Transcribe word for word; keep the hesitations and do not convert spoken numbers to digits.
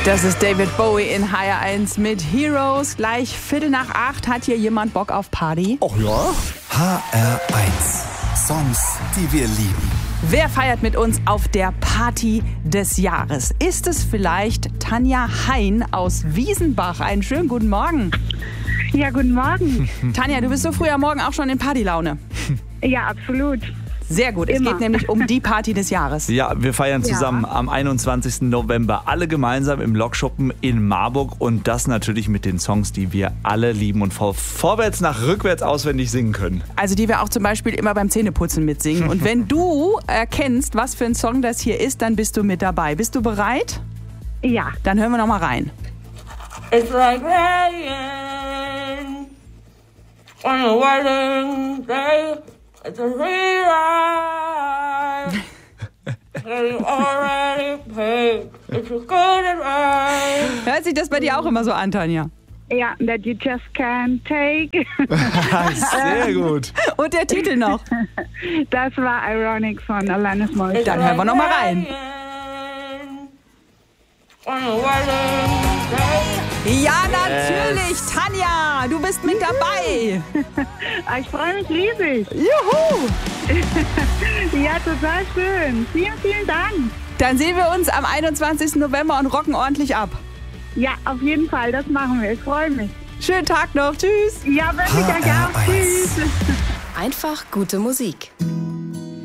Das ist David Bowie in H R eins mit Heroes. Gleich Viertel nach acht. Hat hier jemand Bock auf Party? Ach ja. H R eins. Songs, die wir lieben. Wer feiert mit uns auf der Party des Jahres? Ist es vielleicht Tanja Hein aus Wiesenbach? Einen schönen guten Morgen. Ja, guten Morgen. Tanja, du bist so früh am Morgen auch schon in Partylaune. Ja, absolut. Sehr gut. Es Immer. geht nämlich um die Party des Jahres. Ja, wir feiern zusammen Ja. am einundzwanzigsten November alle gemeinsam im Lokschuppen in Marburg und das natürlich mit den Songs, die wir alle lieben und vor, vorwärts nach rückwärts auswendig singen können. Also die wir auch zum Beispiel immer beim Zähneputzen mitsingen. Und wenn du erkennst, was für ein Song das hier ist, dann bist du mit dabei. Bist du bereit? Ja. Dann hören wir noch mal rein. It's like rain on a wedding day. It's a real life. You already paid. It's a good advice. Hört sich das bei dir auch immer so an, Tanja? Ja, that you just can't take. Sehr gut. Und der Titel noch. Das war Ironic von Alanis Morissette. Dann hören wir noch mal rein. On a wedding day. Ja, natürlich, Tanja, du bist mit dabei. Ich freue mich riesig. Juhu! Ja, total schön. Vielen, vielen Dank. Dann sehen wir uns am einundzwanzigsten November und rocken ordentlich ab. Ja, auf jeden Fall, das machen wir. Ich freue mich. Schönen Tag noch, tschüss. Ja, wünsche ich euch auch. H R eins. Tschüss. Einfach gute Musik.